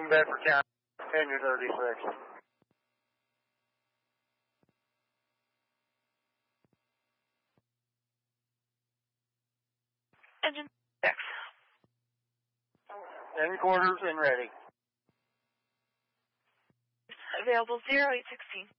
Bedford County, Engine 36. Engine 6. In quarters and ready. Available 0816.